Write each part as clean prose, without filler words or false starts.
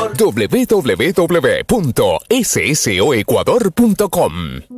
Ecuador. www.ssoecuador.com.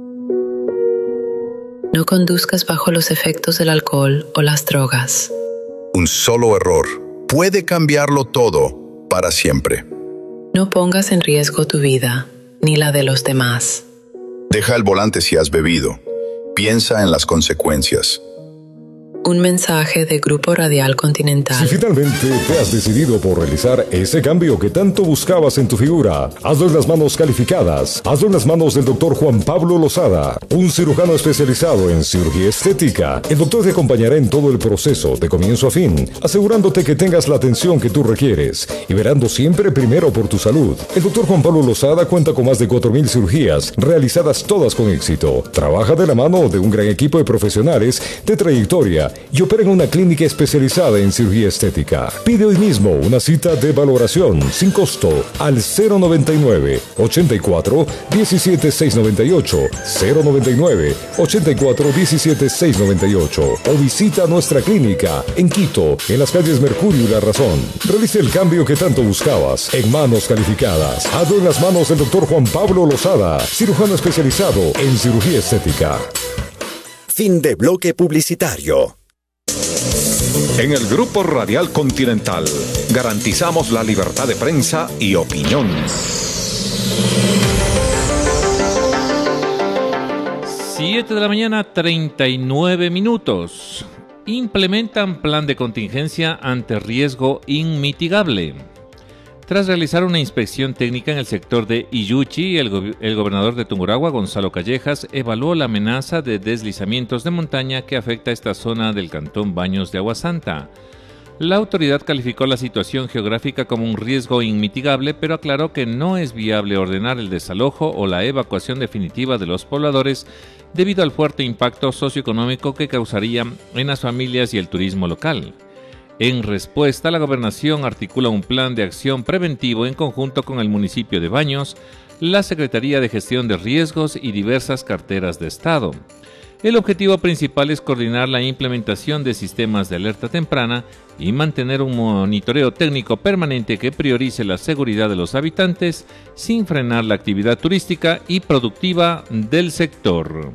No conduzcas bajo los efectos del alcohol o las drogas. Un solo error puede cambiarlo todo para siempre. No pongas en riesgo tu vida ni la de los demás. Deja el volante si has bebido. Piensa en las consecuencias. Un mensaje de Grupo Radial Continental. Si finalmente te has decidido por realizar ese cambio que tanto buscabas en tu figura, hazlo en las manos calificadas. Hazlo en las manos del Dr. Juan Pablo Lozada, un cirujano especializado en cirugía estética. El doctor te acompañará en todo el proceso, de comienzo a fin, asegurándote que tengas la atención que tú requieres y verando siempre primero por tu salud. El Dr. Juan Pablo Lozada cuenta con más de 4,000 cirugías, realizadas todas con éxito. Trabaja de la mano de un gran equipo de profesionales de trayectoria y opera en una clínica especializada en cirugía estética. Pide hoy mismo una cita de valoración sin costo al 099 84 17 698, 099 84 17 698 o visita nuestra clínica en Quito, en las calles Mercurio y La Razón. Realice el cambio que tanto buscabas en manos calificadas. Hazlo en las manos del Dr. Juan Pablo Lozada, cirujano especializado en cirugía estética. Fin de bloque publicitario. En el Grupo Radial Continental garantizamos la libertad de prensa y opinión. 7 de la mañana, 39 minutos. Implementan plan de contingencia ante riesgo inmitigable. Tras realizar una inspección técnica en el sector de Iyuchi, el gobernador de Tungurahua, Gonzalo Callejas, evaluó la amenaza de deslizamientos de montaña que afecta a esta zona del cantón Baños de Agua Santa. La autoridad calificó la situación geográfica como un riesgo inmitigable, pero aclaró que no es viable ordenar el desalojo o la evacuación definitiva de los pobladores debido al fuerte impacto socioeconómico que causaría en las familias y el turismo local. En respuesta, la gobernación articula un plan de acción preventivo en conjunto con el municipio de Baños, la Secretaría de Gestión de Riesgos y diversas carteras de Estado. El objetivo principal es coordinar la implementación de sistemas de alerta temprana y mantener un monitoreo técnico permanente que priorice la seguridad de los habitantes sin frenar la actividad turística y productiva del sector.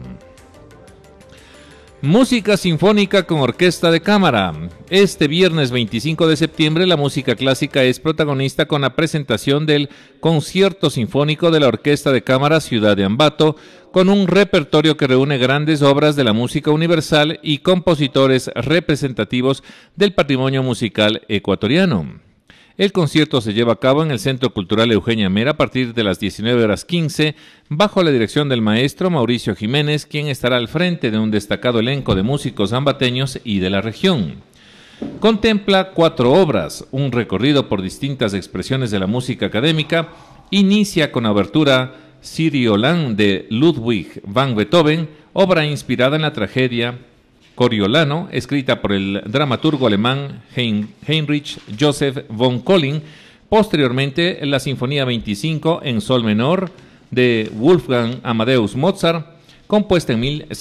Música sinfónica con orquesta de cámara. Este viernes 25 de septiembre la música clásica es protagonista con la presentación del Concierto Sinfónico de la Orquesta de Cámara Ciudad de Ambato, con un repertorio que reúne grandes obras de la música universal y compositores representativos del patrimonio musical ecuatoriano. El concierto se lleva a cabo en el Centro Cultural Eugenia Mera a partir de las 19:15, bajo la dirección del maestro Mauricio Jiménez, quien estará al frente de un destacado elenco de músicos ambateños y de la región. Contempla 4 obras, un recorrido por distintas expresiones de la música académica, inicia con la obertura Coriolan de Ludwig van Beethoven, obra inspirada en la tragedia Coriolano, escrita por el dramaturgo alemán Heinrich Joseph von Collin. Posteriormente, la Sinfonía 25 en sol menor de Wolfgang Amadeus Mozart, compuesta en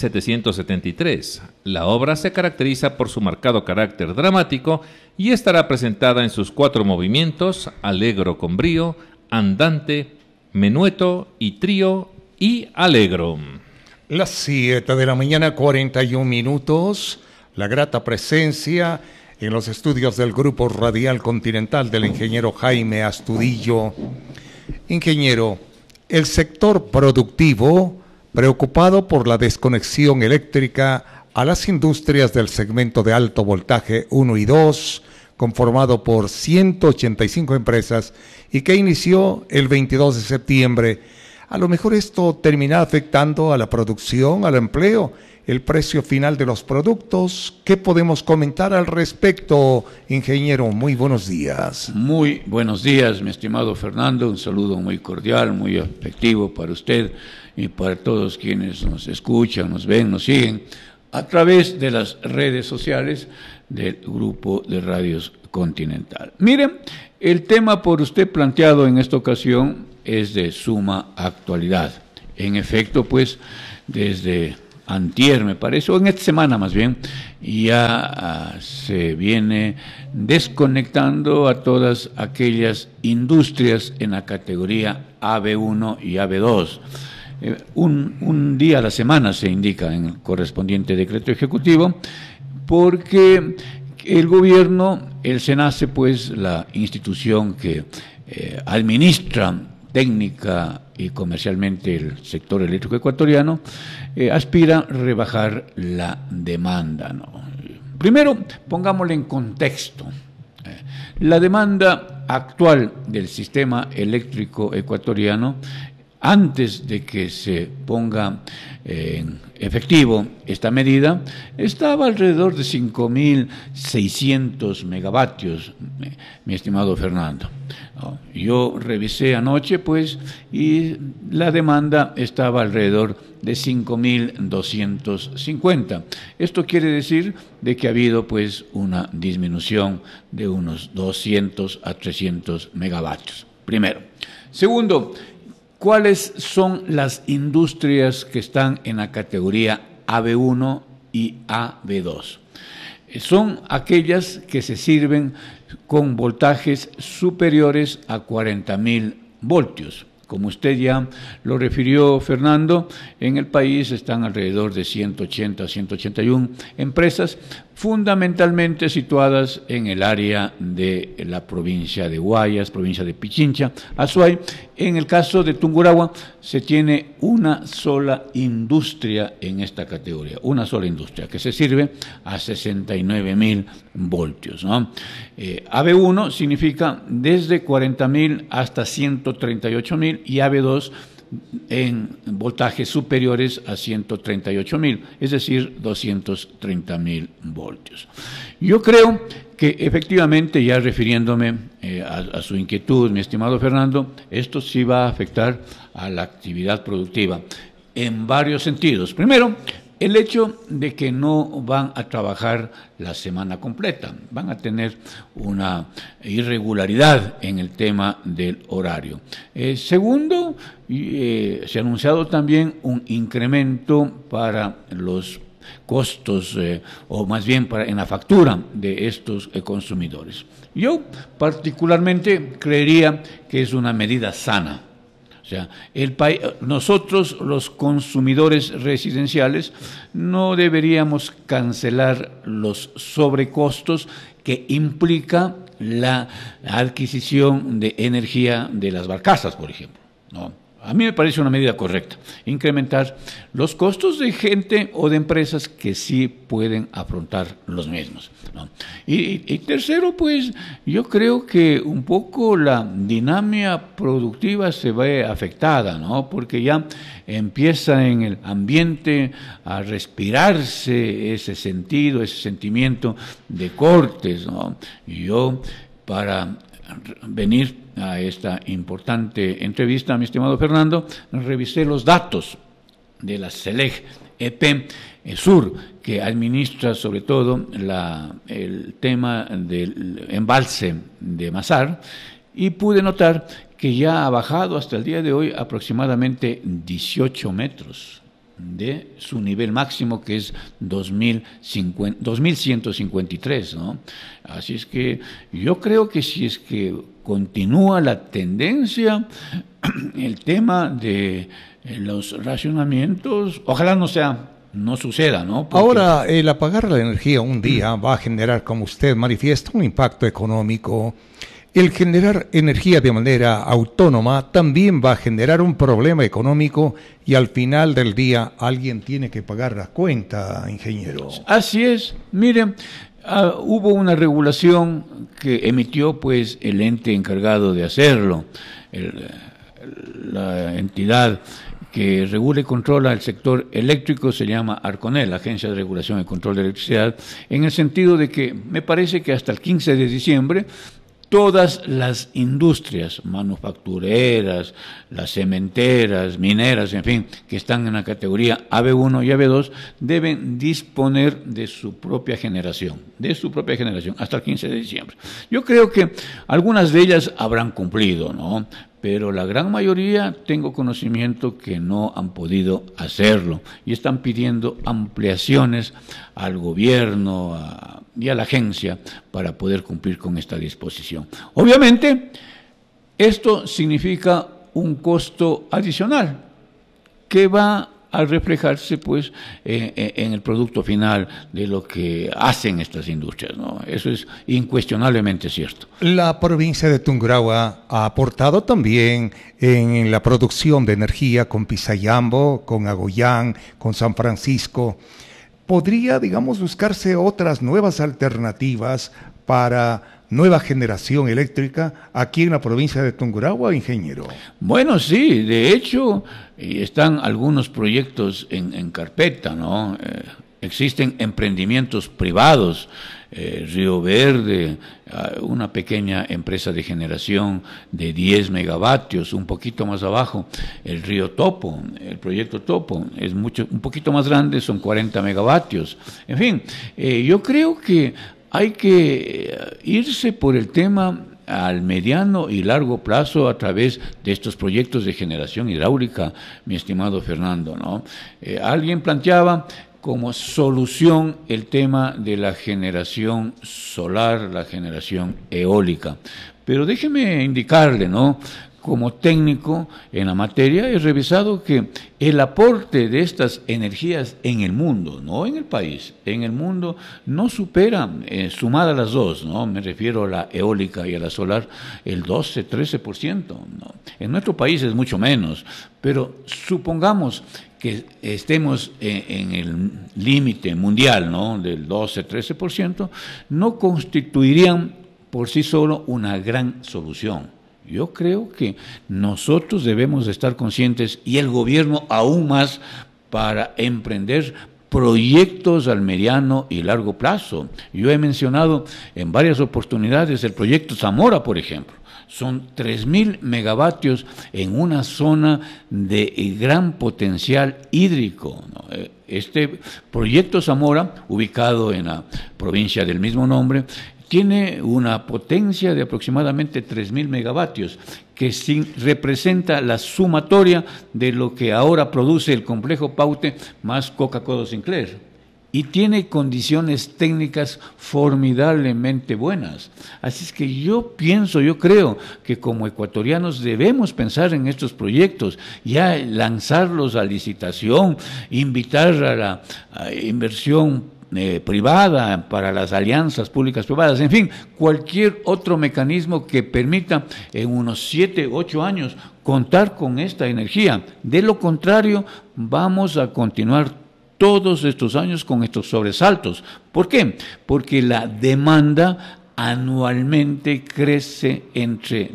1773. La obra se caracteriza por su marcado carácter dramático y estará presentada en sus 4 movimientos: allegro con brío, andante, menueto y trío y allegro. Las 7 de la mañana, 41 minutos. La grata presencia en los estudios del Grupo Radial Continental del ingeniero Jaime Astudillo. Ingeniero, el sector productivo, preocupado por la desconexión eléctrica a las industrias del segmento de alto voltaje 1 y 2, conformado por 185 empresas y que inició el 22 de septiembre. A lo mejor esto termina afectando a la producción, al empleo, el precio final de los productos. ¿Qué podemos comentar al respecto, ingeniero? Muy buenos días. Muy buenos días, mi estimado Fernando. Un saludo muy cordial, muy afectivo para usted y para todos quienes nos escuchan, nos ven, nos siguen a través de las redes sociales del Grupo de Radios Continental. Miren, el tema por usted planteado en esta ocasión es de suma actualidad. En efecto, pues, desde antier me parece, o en esta semana más bien, ya se viene desconectando a todas aquellas industrias en la categoría AB1 y AB2. Un día a la semana se indica en el correspondiente decreto ejecutivo, porque el gobierno, el SENACE, pues la institución que administra técnica y comercialmente el sector eléctrico ecuatoriano, aspira a rebajar la demanda, ¿no? Primero, pongámosle en contexto. La demanda actual del sistema eléctrico ecuatoriano, antes de que se ponga en efectivo esta medida, estaba alrededor de 5.600 megavatios, mi estimado Fernando. Yo revisé anoche, pues, y la demanda estaba alrededor de 5.250. Esto quiere decir de que ha habido, pues, una disminución de unos 200 a 300 megavatios. Primero. Segundo, ¿cuáles son las industrias que están en la categoría AB1 y AB2? Son aquellas que se sirven con voltajes superiores a 40.000 voltios. Como usted ya lo refirió, Fernando, en el país están alrededor de 180 a 181 empresas, fundamentalmente situadas en el área de la provincia de Guayas, provincia de Pichincha, Azuay. En el caso de Tungurahua se tiene una sola industria en esta categoría, una sola industria que se sirve a 69.000 voltios, ¿no? AB1 significa desde 40.000 hasta 138.000 y AB2 en voltajes superiores a 138.000, es decir, 230.000 voltios. Yo creo que efectivamente, ya refiriéndome a su inquietud, mi estimado Fernando, esto sí va a afectar a la actividad productiva en varios sentidos. Primero, el hecho de que no van a trabajar la semana completa, van a tener una irregularidad en el tema del horario. Segundo, se ha anunciado también un incremento para los costos, o más bien en la factura de estos consumidores. Yo particularmente creería que es una medida sana. O sea, nosotros los consumidores residenciales no deberíamos cancelar los sobrecostos que implica la adquisición de energía de las barcazas, por ejemplo, ¿no? A mí me parece una medida correcta, incrementar los costos de gente o de empresas que sí pueden afrontar los mismos, ¿no? Y tercero, pues, yo creo que un poco la dinámica productiva se ve afectada, ¿no? Porque ya empieza en el ambiente a respirarse ese sentido, ese sentimiento de cortes, ¿no? Y yo, para venir a esta importante entrevista, mi estimado Fernando, revisé los datos de la SELEG EP Sur, que administra sobre todo el tema del embalse de Mazar, y pude notar que ya ha bajado hasta el día de hoy aproximadamente 18 metros de su nivel máximo, que es 2.153, ¿no? Así es que yo creo que si es que continúa la tendencia, el tema de los racionamientos, ojalá no suceda, ¿no? Porque ahora, el apagar la energía un día va a generar, como usted manifiesta, un impacto económico. El generar energía de manera autónoma también va a generar un problema económico, y al final del día alguien tiene que pagar la cuenta, ingeniero. Así es. Miren, hubo una regulación que emitió, pues, el ente encargado de hacerlo, la entidad que regula y controla el sector eléctrico se llama ARCONEL, Agencia de Regulación y Control de Electricidad, en el sentido de que me parece que hasta el 15 de diciembre todas las industrias manufactureras, las cementeras, mineras, en fin, que están en la categoría AB1 y AB2, deben disponer de su propia generación, hasta el 15 de diciembre. Yo creo que algunas de ellas habrán cumplido, ¿no? Pero la gran mayoría tengo conocimiento que no han podido hacerlo y están pidiendo ampliaciones al gobierno y a la agencia para poder cumplir con esta disposición. Obviamente, esto significa un costo adicional que va a reflejarse pues en el producto final de lo que hacen estas industrias, ¿no? Eso es incuestionablemente cierto. La provincia de Tungurahua ha aportado también en la producción de energía con Pisayambo, con Agoyán, con San Francisco. ¿Podría, digamos, buscarse otras nuevas alternativas para nueva generación eléctrica aquí en la provincia de Tungurahua, ingeniero? Bueno, sí, de hecho están algunos proyectos en carpeta, ¿no? Existen emprendimientos privados, Río Verde, una pequeña empresa de generación de 10 megavatios, un poquito más abajo, el Río Topo, el proyecto Topo, es un poquito más grande, son 40 megavatios. En fin, yo creo que hay que irse por el tema al mediano y largo plazo a través de estos proyectos de generación hidráulica, mi estimado Fernando, ¿no? Alguien planteaba como solución el tema de la generación solar, la generación eólica. Pero déjeme indicarle, ¿no? Como técnico en la materia, he revisado que el aporte de estas energías en el mundo, no en el país, en el mundo no supera, sumadas las dos, ¿no? Me refiero a la eólica y a la solar, el 12-13%, ¿no? En nuestro país es mucho menos, pero supongamos que estemos en el límite mundial, ¿no? Del 12-13%, no constituirían por sí solo una gran solución. Yo creo que nosotros debemos estar conscientes, y el gobierno aún más, para emprender proyectos al mediano y largo plazo. Yo he mencionado en varias oportunidades el proyecto Zamora, por ejemplo. Son 3.000 megavatios en una zona de gran potencial hídrico, ¿no? Este proyecto Zamora, ubicado en la provincia del mismo nombre, tiene una potencia de aproximadamente 3.000 megavatios, que representa la sumatoria de lo que ahora produce el complejo Paute más Coca-Cola Sinclair. Y tiene condiciones técnicas formidablemente buenas. Así es que yo creo que como ecuatorianos debemos pensar en estos proyectos, ya lanzarlos a licitación, invitar a la inversión privada, para las alianzas públicas privadas, en fin, cualquier otro mecanismo que permita en unos 7, 8 años contar con esta energía. De lo contrario, vamos a continuar todos estos años con estos sobresaltos. ¿Por qué? Porque la demanda anualmente crece entre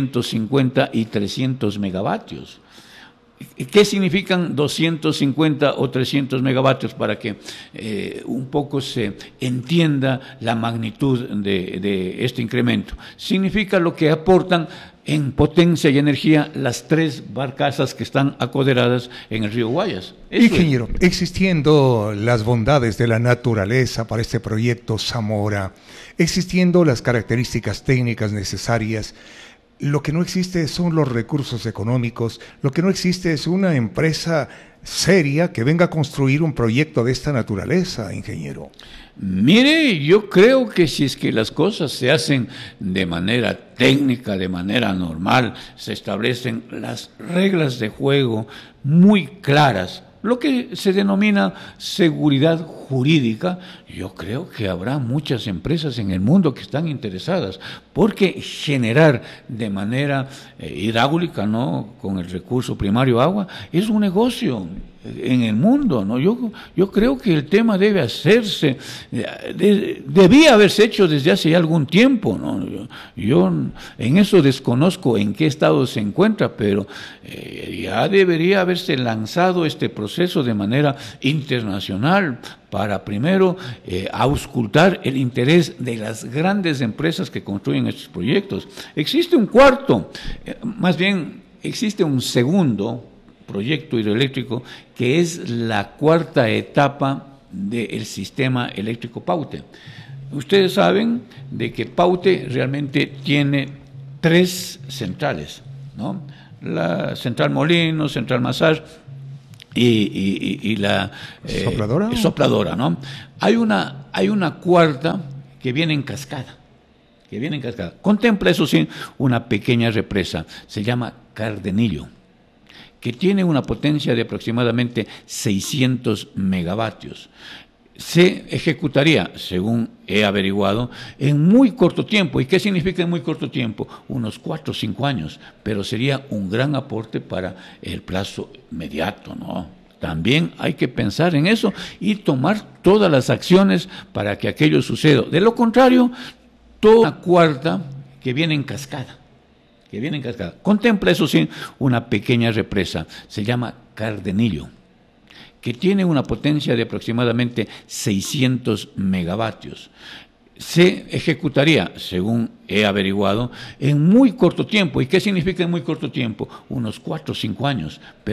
250 y 300 megavatios. ¿Qué significan 250 o 300 megavatios para que un poco se entienda la magnitud de este incremento? Significa lo que aportan en potencia y energía las 3 barcazas que están acoderadas en el río Guayas. Ingeniero, existiendo las bondades de la naturaleza para este proyecto Zamora, existiendo las características técnicas necesarias, lo que no existe son los recursos económicos, lo que no existe es una empresa seria que venga a construir un proyecto de esta naturaleza, ingeniero. Mire, yo creo que si es que las cosas se hacen de manera técnica, de manera normal, se establecen las reglas de juego muy claras, lo que se denomina seguridad jurídica, yo creo que habrá muchas empresas en el mundo que están interesadas, porque generar de manera hidráulica, ¿no?, con el recurso primario agua, es un negocio en el mundo, ¿no? Yo creo que el tema debe hacerse, debía haberse hecho desde hace ya algún tiempo, ¿no? Yo en eso desconozco en qué estado se encuentra, pero ya debería haberse lanzado este proceso de manera internacional para primero auscultar el interés de las grandes empresas que construyen estos proyectos. Existe un cuarto, más bien existe un segundo proyecto hidroeléctrico que es la cuarta etapa del sistema eléctrico Paute. Ustedes saben de que Paute realmente tiene 3 centrales, ¿no? La central Molino, central Mazar y la sopladora, ¿no? Hay una cuarta que viene en cascada, Contempla, eso sí, una pequeña represa, se llama Cardenillo, que tiene una potencia de aproximadamente 600 megavatios. Se ejecutaría, según he averiguado, en muy corto tiempo. ¿Y qué significa en muy corto tiempo? Unos 4 o 5 años, pero sería un gran aporte para el plazo inmediato, ¿no? También hay que pensar en eso y tomar todas las acciones para que aquello suceda. De lo contrario, toda cuarta que viene en cascada. Contempla, eso sí, una pequeña represa, se llama Cardenillo, que tiene una potencia de aproximadamente 600 megavatios. Se ejecutaría, según he averiguado, en muy corto tiempo. ¿Y qué significa en muy corto tiempo? Unos 4 o 5 años.